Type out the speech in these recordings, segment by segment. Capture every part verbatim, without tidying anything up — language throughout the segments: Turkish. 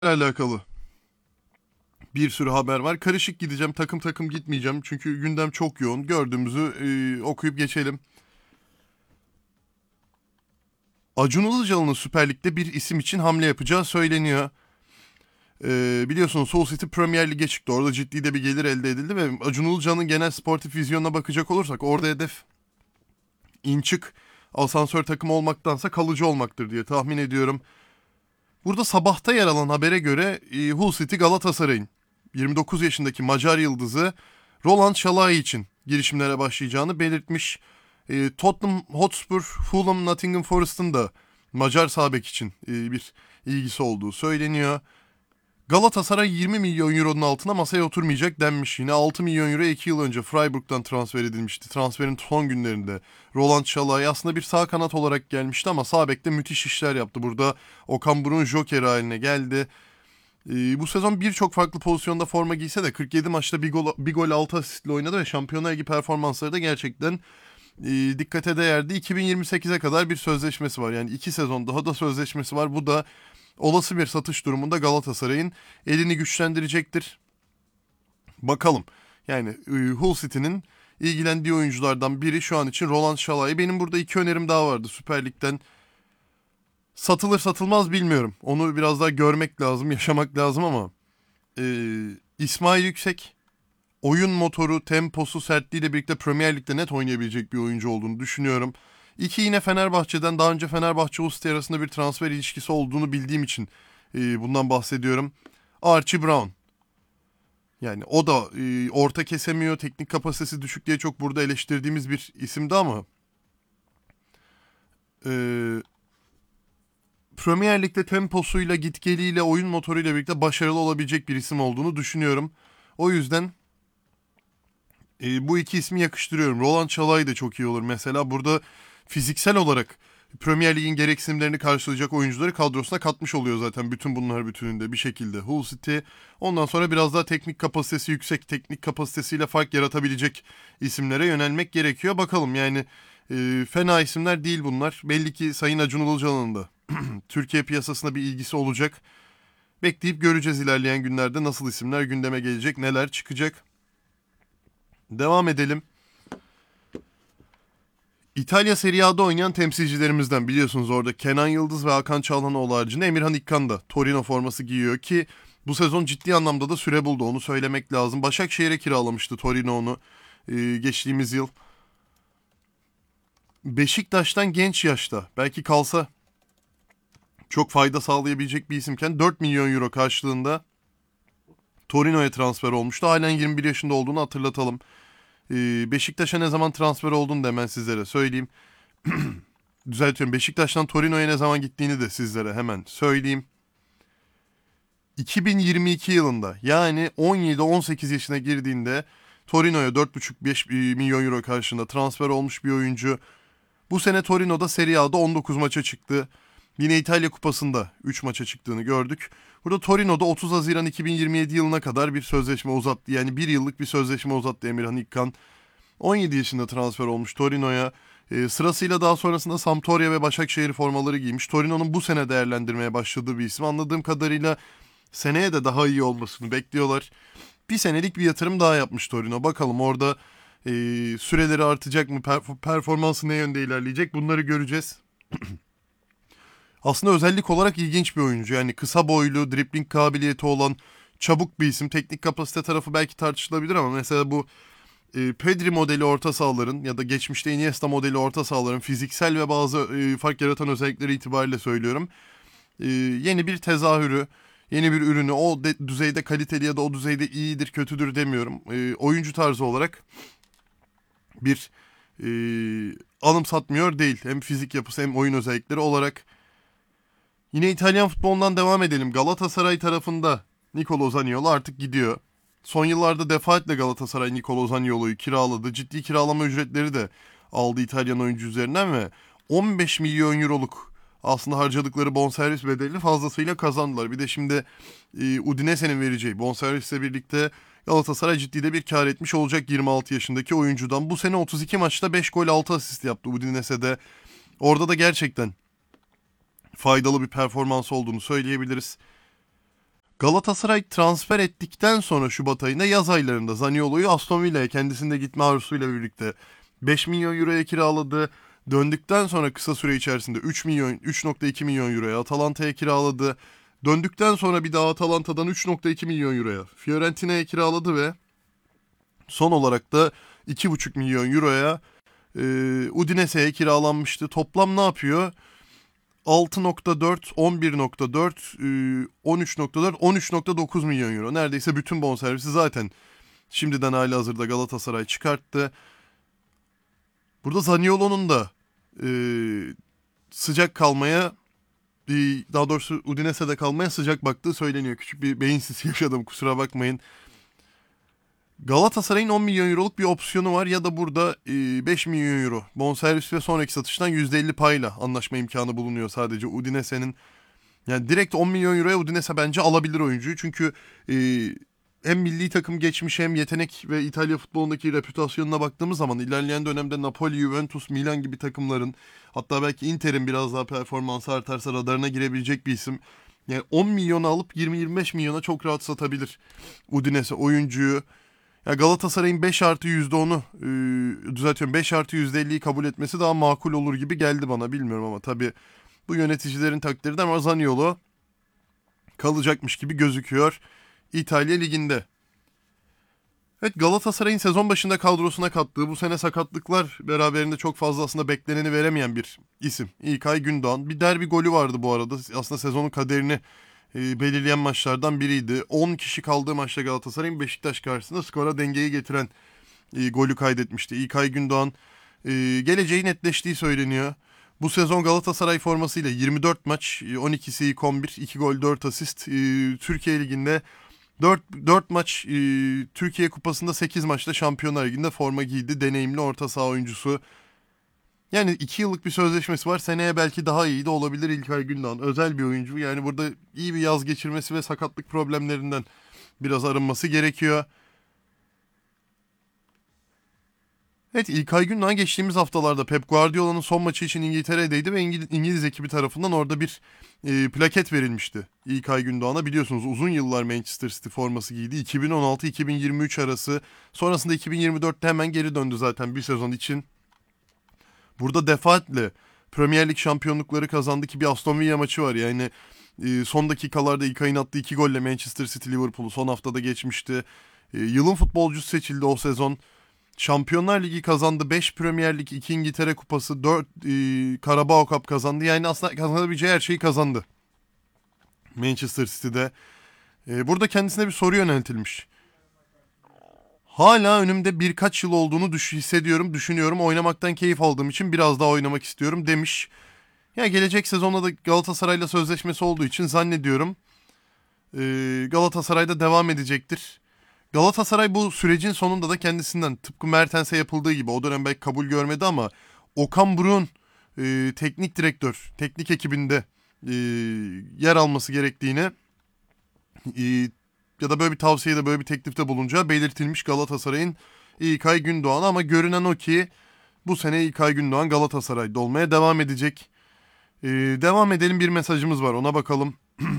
alakalı bir sürü haber var. Karışık gideceğim, takım takım gitmeyeceğim. Çünkü gündem çok yoğun. Gördüğümüzü e, okuyup geçelim. Acun Ilıcalı'nın Süper Lig'de bir isim için hamle yapacağı söyleniyor. E, biliyorsunuz Hull City Premier Lig'e çıktı. Orada ciddi de bir gelir elde edildi ve Acun Ilıcalı'nın genel sportif vizyonuna bakacak olursak orada hedef in çık asansör takımı olmaktansa kalıcı olmaktır diye tahmin ediyorum. Burada sabahta yer alan habere göre e, Hull City Galatasaray'ın yirmi dokuz yaşındaki Macar yıldızı Roland Şalai için girişimlere başlayacağını belirtmiş. E, Tottenham Hotspur, Fulham, Nottingham Forest'ın da Macar sağ bek için e, bir ilgisi olduğu söyleniyor. Galatasaray yirmi milyon euronun altına masaya oturmayacak denmiş. Yine altı milyon euro iki yıl önce Freiburg'dan transfer edilmişti. Transferin son günlerinde Roland Şalai aslında bir sağ kanat olarak gelmişti ama sağ bekte müthiş işler yaptı. Burada Okan Buruk'un jokeri haline geldi. Ee, bu sezon birçok farklı pozisyonda forma giyse de kırk yedi maçta bir gol, bir gol altı asistle oynadı ve Şampiyonlar Ligi performansları da gerçekten e, dikkate değerdi. iki bin yirmi sekize kadar bir sözleşmesi var. Yani iki sezon daha da sözleşmesi var. Bu da olası bir satış durumunda Galatasaray'ın elini güçlendirecektir. Bakalım. Yani e, Hull City'nin ilgilendiği oyunculardan biri şu an için Roland Şalai. Benim burada iki önerim daha vardı Süper Lig'den. Satılır satılmaz bilmiyorum. Onu biraz daha görmek lazım, yaşamak lazım ama e, İsmail Yüksek oyun motoru, temposu, sertliğiyle birlikte Premier Lig'de net oynayabilecek bir oyuncu olduğunu düşünüyorum. İki yine Fenerbahçe'den daha önce Fenerbahçe Usti arasında bir transfer ilişkisi olduğunu bildiğim için e, bundan bahsediyorum. Archie Brown. Yani o da e, orta kesemiyor, teknik kapasitesi düşük diye çok burada eleştirdiğimiz bir isimdi ama e, Premier Lig'de temposuyla, gitgeliyle, oyun motoruyla birlikte başarılı olabilecek bir isim olduğunu düşünüyorum. O yüzden e, bu iki ismi yakıştırıyorum. Roland Şalai de çok iyi olur. Mesela burada fiziksel olarak Premier Lig'in gereksinimlerini karşılayacak oyuncuları kadrosuna katmış oluyor zaten bütün bunlar bütününde bir şekilde. Hull City ondan sonra biraz daha teknik kapasitesi yüksek, teknik kapasitesiyle fark yaratabilecek isimlere yönelmek gerekiyor. Bakalım yani e, fena isimler değil bunlar. Belli ki Sayın Acun Ilıcalı'nın da Türkiye piyasasına bir ilgisi olacak. Bekleyip göreceğiz ilerleyen günlerde nasıl isimler gündeme gelecek, neler çıkacak. Devam edelim. İtalya Serie A'da oynayan temsilcilerimizden biliyorsunuz orada Kenan Yıldız ve Hakan Çalhanoğlu haricinde Emirhan İkkan da Torino forması giyiyor ki bu sezon ciddi anlamda da süre buldu, onu söylemek lazım. Başakşehir'e kiralamıştı Torino onu e, geçtiğimiz yıl. Beşiktaş'tan genç yaşta belki kalsa çok fayda sağlayabilecek bir isimken dört milyon euro karşılığında Torino'ya transfer olmuştu. Halen yirmi bir yaşında olduğunu hatırlatalım. Ee, Beşiktaş'a ne zaman transfer olduğunu da hemen sizlere söyleyeyim. Düzeltiyorum. Beşiktaş'tan Torino'ya ne zaman gittiğini de sizlere hemen söyleyeyim. iki bin yirmi iki yılında yani on yedi on sekiz yaşına girdiğinde Torino'ya dört buçuk beş milyon euro karşılığında transfer olmuş bir oyuncu. Bu sene Torino'da Serie A'da on dokuz maça çıktı. Yine İtalya Kupası'nda üç maça çıktığını gördük. Burada Torino'da otuz Haziran iki bin yirmi yedi yılına kadar bir sözleşme uzattı. Yani bir yıllık bir sözleşme uzattı Emirhan İkkan. on yedi yaşında transfer olmuş Torino'ya. E, sırasıyla daha sonrasında Sampdoria ve Başakşehir formaları giymiş. Torino'nun bu sene değerlendirmeye başladığı bir isim. Anladığım kadarıyla seneye de daha iyi olmasını bekliyorlar. Bir senelik bir yatırım daha yapmış Torino. Bakalım orada e, süreleri artacak mı? Per- performansı ne yönde ilerleyecek? Bunları göreceğiz. Aslında özellik olarak ilginç bir oyuncu. Yani kısa boylu, dribling kabiliyeti olan çabuk bir isim. Teknik kapasite tarafı belki tartışılabilir ama mesela bu e, Pedri modeli orta sahaların ya da geçmişte Iniesta modeli orta sahaların fiziksel ve bazı e, fark yaratan özellikleri itibariyle söylüyorum. E, yeni bir tezahürü, yeni bir ürünü o de, düzeyde kaliteli ya da o düzeyde iyidir, kötüdür demiyorum. E, oyuncu tarzı olarak bir e, alım satmıyor değil. Hem fizik yapısı hem oyun özellikleri olarak. Yine İtalyan futbolundan devam edelim. Galatasaray tarafında Nicolo Zaniolo artık gidiyor. Son yıllarda defaatle Galatasaray Nicolo Zaniolo'yu kiraladı. Ciddi kiralama ücretleri de aldı İtalyan oyuncu üzerinden ve on beş milyon euroluk aslında harcadıkları bonservis bedelini fazlasıyla kazandılar. Bir de şimdi e, Udinese'nin vereceği bonservisle birlikte Galatasaray ciddi de bir kar etmiş olacak yirmi altı yaşındaki oyuncudan. Bu sene otuz iki maçta beş gol altı asist yaptı Udinese'de. Orada da gerçekten faydalı bir performans olduğunu söyleyebiliriz. Galatasaray transfer ettikten sonra Şubat ayında, yaz aylarında Zaniolo'yu Aston Villa'ya kendisinde gitme arzusuyla birlikte beş milyon euroya kiraladı. Döndükten sonra kısa süre içerisinde üç milyon üç nokta iki milyon euroya Atalanta'ya kiraladı. Döndükten sonra bir daha Atalanta'dan üç nokta iki milyon euroya Fiorentina'ya kiraladı ve son olarak da iki buçuk milyon euroya e, Udinese'ye kiralanmıştı. Toplam ne yapıyor? altı nokta dört, on bir nokta dört, on üç nokta dört, on üç nokta dokuz milyon euro. Neredeyse bütün bonservisi zaten şimdiden halihazırda Galatasaray çıkarttı. Burada Zaniolo'nun da e, sıcak kalmaya, daha doğrusu Udinese'de kalmaya sıcak baktığı söyleniyor. Küçük bir beyin sisi yaşadım, kusura bakmayın. Galatasaray'ın on milyon euroluk bir opsiyonu var ya da burada beş milyon euro bonservis ve sonraki satıştan yüzde elli payla anlaşma imkanı bulunuyor sadece Udinese'nin. Yani direkt on milyon euroya Udinese bence alabilir oyuncuyu. Çünkü e, hem milli takım geçmişi hem yetenek ve İtalya futbolundaki reputasyonuna baktığımız zaman ilerleyen dönemde Napoli, Juventus, Milan gibi takımların, hatta belki Inter'in biraz daha performansı artarsa radarına girebilecek bir isim. Yani on milyona alıp yirmi yirmi beş milyona çok rahat satabilir Udinese oyuncuyu. Ya Galatasaray'ın beş artı yüzde onu e, düzeltiyorum beş artı yüzde elliyi kabul etmesi daha makul olur gibi geldi bana, bilmiyorum ama tabii bu yöneticilerin takdiri de, ama Zaniolo kalacakmış gibi gözüküyor İtalya Ligi'nde. Evet, Galatasaray'ın sezon başında kadrosuna kattığı, bu sene sakatlıklar beraberinde çok fazla aslında bekleneni veremeyen bir isim İlkay Gündoğan. Bir derbi golü vardı bu arada, aslında sezonun kaderini e, belirleyen maçlardan biriydi. on kişi kaldığı maçta Galatasaray'ın Beşiktaş karşısında skora dengeyi getiren e, golü kaydetmişti. İlkay Gündoğan e, geleceği netleştiği söyleniyor. Bu sezon Galatasaray formasıyla yirmi dört maç, on ikisi ilk on bir, iki gol, dört asist. E, Türkiye Ligi'nde dört, dört maç, e, Türkiye Kupası'nda sekiz maçta Şampiyonlar Ligi'nde forma giydi. Deneyimli orta saha oyuncusu. Yani iki yıllık bir sözleşmesi var. Seneye belki daha iyi de olabilir İlkay Gündoğan. Özel bir oyuncu. Yani burada iyi bir yaz geçirmesi ve sakatlık problemlerinden biraz arınması gerekiyor. Evet, İlkay Gündoğan geçtiğimiz haftalarda Pep Guardiola'nın son maçı için İngiltere'deydi ve İngiliz, İngiliz ekibi tarafından orada bir e, plaket verilmişti İlkay Gündoğan'a. Biliyorsunuz uzun yıllar Manchester City forması giydi. iki bin on altı iki bin yirmi üç arası. Sonrasında iki bin yirmi dörtte hemen geri döndü zaten bir sezon için. Burada defaatle Premier Lig şampiyonlukları kazandı ki bir Aston Villa maçı var. Yani e, son dakikalarda İlkay'ın attığı iki golle Manchester City Liverpool'u son haftada geçmişti. E, yılın futbolcusu seçildi o sezon. Şampiyonlar Ligi kazandı, beş Premier Lig, iki İngiltere Kupası, dört e, Carabao Cup kazandı. Yani aslında kazanabileceği her şeyi kazandı Manchester City'de. E, burada kendisine bir soru yöneltilmiş. Hala önümde birkaç yıl olduğunu düş hissediyorum, düşünüyorum. Oynamaktan keyif aldığım için biraz daha oynamak istiyorum demiş. Ya gelecek sezonda da Galatasaray'la sözleşmesi olduğu için zannediyorum e, Galatasaray'da devam edecektir. Galatasaray bu sürecin sonunda da kendisinden, tıpkı Mertens'e yapıldığı gibi, o dönem belki kabul görmedi ama Okan Buruk'un e, teknik direktör, teknik ekibinde e, yer alması gerektiğini e, ya da böyle bir tavsiyede, böyle bir teklifte bulunacağı belirtilmiş Galatasaray'ın İlkay Gündoğan'a, ama görünen o ki bu sene İlkay Gündoğan Galatasaray'da olmaya devam edecek. E, devam edelim, bir mesajımız var, ona bakalım.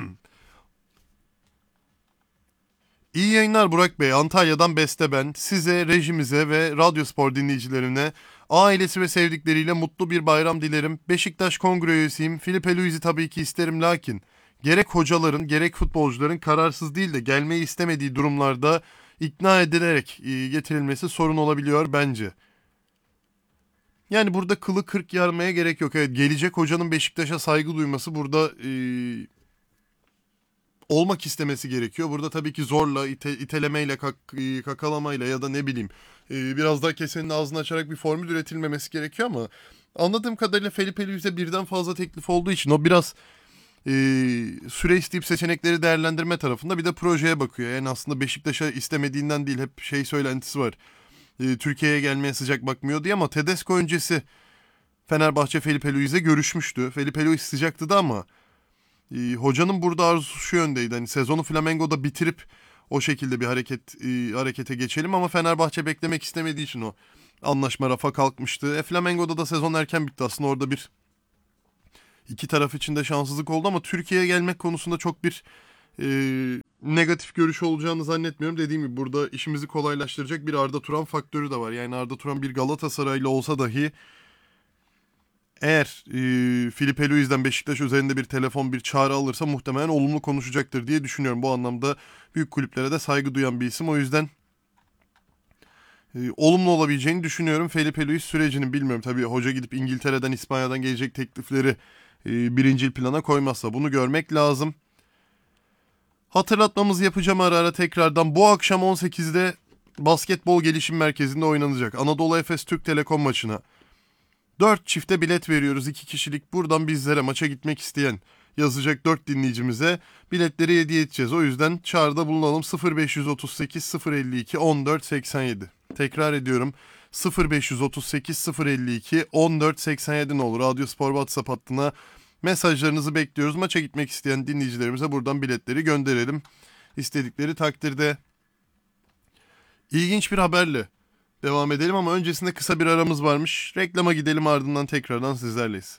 İyi yayınlar Burak Bey. Antalya'dan Beste ben. Size, rejimize ve Radyospor dinleyicilerine, ailesi ve sevdikleriyle mutlu bir bayram dilerim. Beşiktaş kongre üyesiyim. Filipe Luiz'i tabii ki isterim, lakin gerek hocaların gerek futbolcuların kararsız değil de gelmeyi istemediği durumlarda ikna edilerek getirilmesi sorun olabiliyor bence. Yani burada kılı kırk yarmaya gerek yok. Evet, gelecek hocanın Beşiktaş'a saygı duyması burada e, olmak istemesi gerekiyor. Burada tabii ki zorla, ite, itelemeyle, kak, kakalamayla ya da ne bileyim e, biraz daha kesenin ağzını açarak bir formül üretilmemesi gerekiyor, ama anladığım kadarıyla Felipe Luiz'e birden fazla teklif olduğu için o biraz e, süre isteyip seçenekleri değerlendirme tarafında, bir de projeye bakıyor. Yani aslında Beşiktaş'a istemediğinden değil, hep şey söylentisi var. E, Türkiye'ye gelmeye sıcak bakmıyor diye, ama Tedesco öncesi Fenerbahçe Felipe Luiz'e görüşmüştü. Felipe Luiz sıcaktı da, ama e, hocanın burada arzusu şu yöndeydi. Hani sezonu Flamengo'da bitirip o şekilde bir hareket e, harekete geçelim, ama Fenerbahçe beklemek istemediği için o anlaşma rafa kalkmıştı. E, Flamengo'da da sezon erken bitti. Aslında orada bir iki taraf için de şanssızlık oldu, ama Türkiye'ye gelmek konusunda çok bir e, negatif görüş olacağını zannetmiyorum. Dediğim gibi burada işimizi kolaylaştıracak bir Arda Turan faktörü de var. Yani Arda Turan bir Galatasaraylı olsa dahi eğer e, Filipe Luis'den Beşiktaş üzerinde bir telefon, bir çağrı alırsa muhtemelen olumlu konuşacaktır diye düşünüyorum. Bu anlamda büyük kulüplere de saygı duyan bir isim. O yüzden e, olumlu olabileceğini düşünüyorum. Filipe Luis sürecinin bilmiyorum. Tabii hoca gidip İngiltere'den, İspanya'dan gelecek teklifleri e, birincil plana koymazsa bunu görmek lazım. Hatırlatmamızı yapacağım ara ara tekrardan. Bu akşam on sekizde Basketbol Gelişim Merkezi'nde oynanacak Anadolu Efes Türk Telekom maçına dört çifte bilet veriyoruz. iki kişilik buradan bizlere maça gitmek isteyen yazacak dört dinleyicimize biletleri hediye edeceğiz. O yüzden çağrıda bulunalım. sıfır beş otuz sekiz sıfır elli iki on dört seksen yedi. Tekrar ediyorum. sıfır beş otuz sekiz sıfır elli iki on dört seksen yedi ne olur. Radyo Spor WhatsApp hattına mesajlarınızı bekliyoruz. Maça gitmek isteyen dinleyicilerimize buradan biletleri gönderelim. İstedikleri takdirde. İlginç bir haberle devam edelim ama öncesinde kısa bir aramız varmış. Reklama gidelim, ardından tekrardan sizlerleyiz.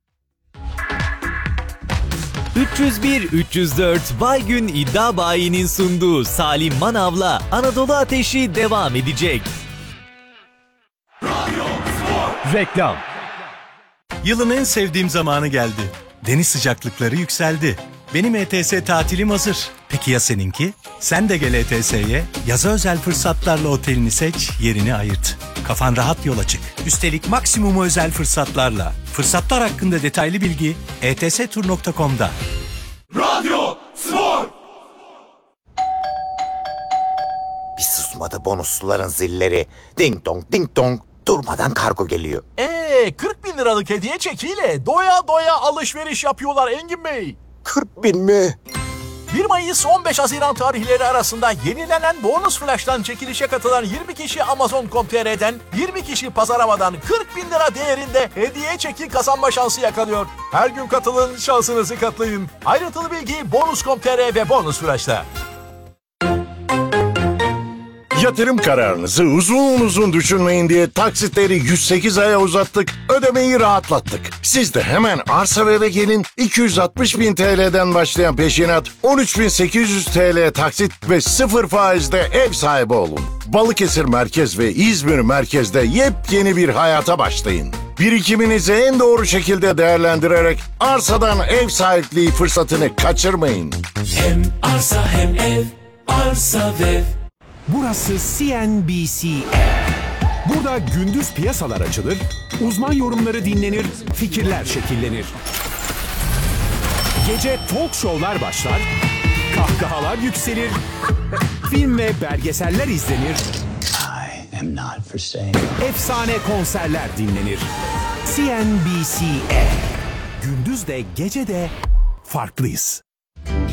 üç yüz bir üç yüz dört Baygün İddia Bayi'nin sunduğu Salim Manav'la Anadolu Ateşi devam edecek. Reklam. Yılın en sevdiğim zamanı geldi. Deniz sıcaklıkları yükseldi. Benim E T S tatilim hazır. Peki ya seninki? Sen de gel E T S'ye. Yaza özel fırsatlarla otelini seç, yerini ayırt. Kafan rahat yola çık. Üstelik maksimumu özel fırsatlarla. Fırsatlar hakkında detaylı bilgi e t s tur nokta com'da. Radyo Spor. Bir susmadı bonusluların zilleri. Ding dong ding dong. Durmadan kargo geliyor. Eee kırk bin liralık hediye çekiyle doya doya alışveriş yapıyorlar Engin Bey. kırk bin mi? bir Mayıs on beş Haziran tarihleri arasında yenilenen bonus flash'tan çekilişe katılan yirmi kişi Amazon nokta com nokta t r'den yirmi kişi Pazaramadan kırk bin lira değerinde hediye çeki kazanma şansı yakalıyor. Her gün katılın, şansınızı katlayın. Ayrıntılı bilgi bonus nokta com nokta t r ve bonus flash'ta. Yatırım kararınızı uzun uzun düşünmeyin diye taksitleri yüz sekiz aya uzattık, ödemeyi rahatlattık. Siz de hemen Arsa ve eve gelin, iki yüz altmış bin T L'den başlayan peşinat, on üç bin sekiz yüz T L taksit ve sıfır faizde ev sahibi olun. Balıkesir Merkez ve İzmir Merkez'de yepyeni bir hayata başlayın. Birikiminizi en doğru şekilde değerlendirerek arsadan ev sahipliği fırsatını kaçırmayın. Hem arsa hem ev. Arsa ve ev. Burası C N B C. Burada gündüz piyasalar açılır, uzman yorumları dinlenir, fikirler şekillenir. Gece talk show'lar başlar, kahkahalar yükselir, film ve belgeseller izlenir, I am not for sale. efsane konserler dinlenir. C N B C. Gündüz de gece de farklıyız.